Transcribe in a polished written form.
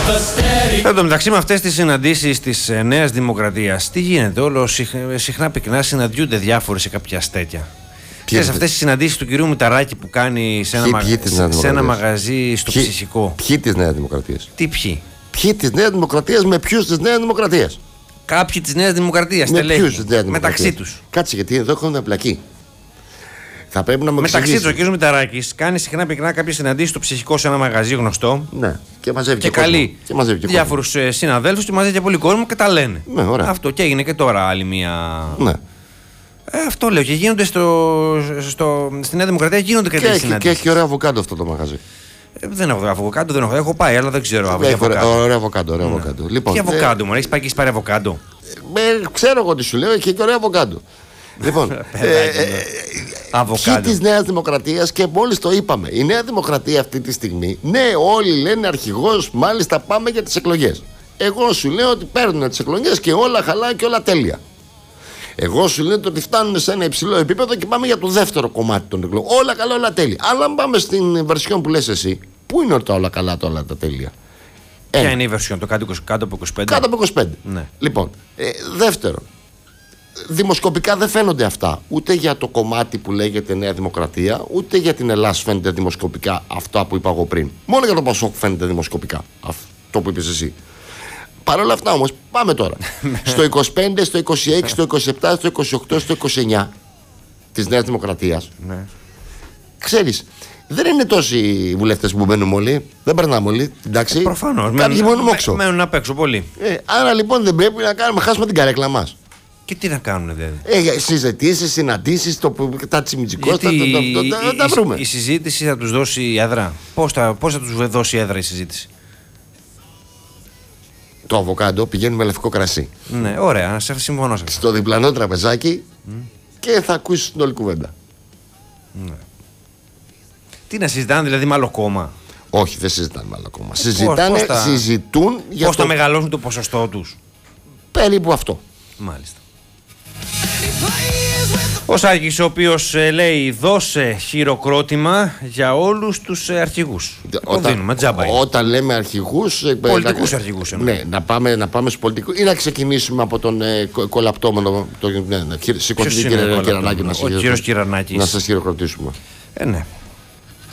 Εν τω μεταξύ, με αυτές τις συναντήσεις της Νέας Δημοκρατίας, τι γίνεται, όλο συχνά πυκνά συναντιούνται διάφοροι σε κάποια αστέτια. Ξέρεις αυτές τις συναντήσεις του κυρίου Μηταράκη που κάνει σε ένα μαγαζί στο Ψυχικό. Ποιοι της Νέας Δημοκρατίας? Τι ποιοι? Ποιοι της Νέας Δημοκρατίας με ποιους της Νέας Δημοκρατίας? Κάποιοι της Νέας Δημοκρατίας. Με ποιους της Νέας Δημοκρατίας? Μεταξύ τους. Κάτσε, γιατί εδώ έχουν πλακεί. Θα πρέπει να μεταξύ τους ο κ. Μηταράκης κάνει συχνά πυκνά κάποιες συναντήσεις στο Ψυχικό σε ένα μαγαζί γνωστό. Ναι, και μαζεύει και καλεί διάφορους συναδέλφους και μαζεύει και πολύ κόσμο και τα λένε. Ναι, ωραία. Αυτό και έγινε και τώρα άλλη μία. Ναι. Αυτό λέω και γίνονται στη Νέα Δημοκρατία γίνονται και τέτοιες συναντήσεις. Και έχει ωραίο αβοκάντο αυτό το μαγαζί. Δεν έχω αβοκάντο, έχω πάει, αλλά δεν ξέρω. Ωραίο αβοκάντο. Λοιπόν, τι αβοκάντο, μου έχεις πάει και έχεις πάρει αβοκάντο? Ξέρω εγώ τι σου λέω, έχει και ωραίο αβοκάντο. Λοιπόν, ποιοι της Νέας Δημοκρατίας, και μόλις το είπαμε, η Νέα Δημοκρατία αυτή τη στιγμή, ναι, όλοι λένε αρχηγός, μάλιστα πάμε για τις εκλογές. Εγώ σου λέω ότι παίρνουν τις εκλογές και όλα χαλά και όλα τέλεια. Εγώ σου λέω ότι φτάνουν σε ένα υψηλό επίπεδο και πάμε για το δεύτερο κομμάτι των εκλογών. Όλα καλά, όλα τέλεια. Αλλά αν πάμε στην βερσιόν που λες εσύ, πού είναι τα όλα καλά, τα όλα τα τέλεια? Ποια είναι η βερσιόν, το κάτω από 25? Κάτω από 25. Ναι. Λοιπόν, δεύτερον, δημοσκοπικά δεν φαίνονται αυτά. Ούτε για το κομμάτι που λέγεται Νέα Δημοκρατία, ούτε για την Ελλάδα φαίνεται δημοσκοπικά αυτά που είπα εγώ πριν. Μόνο για το Πασόκ φαίνεται δημοσκοπικά αυτό που είπες εσύ. Παρ' όλα αυτά όμως, πάμε τώρα. Στο 25, στο 26, στο 27, στο 28, στο 29 της Νέας Δημοκρατίας. Ναι. Ξέρεις, δεν είναι τόσοι οι βουλευτές που μένουν όλοι. Δεν περνάμε όλοι. Εντάξει. Προφανώς. Μένουν απ' έξω πολύ. Άρα λοιπόν δεν πρέπει να χάσουμε την καρέκλα μας. Και τι να κάνουν δηλαδή? Συζητήσεις, συναντήσεις, τα τσιμιτζικώς, τα βρούμε. Η συζήτηση θα τους δώσει έδρα. Πώς θα τους δώσει έδρα η συζήτηση? Το αβοκάντο πηγαίνει με λευκό κρασί. Ναι, ωραία, συμφωνώ σε αυτό. Στο διπλανό τραπεζάκι και θα ακούσεις την όλη κουβέντα. Ναι. Τι να συζητάνε δηλαδή με άλλο κόμμα? Όχι, δεν συζητάνε με άλλο κόμμα. Συζητούν για πώς θα μεγαλώσουν το ποσοστό τους. Περίπου αυτό. Μάλιστα. Ο Σάκης, ο οποίος λέει δώσε χειροκρότημα για όλους τους αρχηγούς. Όταν λέμε αρχηγούς, πολιτικούς αρχηγούς εννοώ. Ναι, να πάμε στους πολιτικούς ή να ξεκινήσουμε από τον κολαπτώμενο. Σηκωθείτε κύριε Κυρανάκη, ο κύριος Κυρανάκης. Να σας χειροκροτήσουμε. Ναι.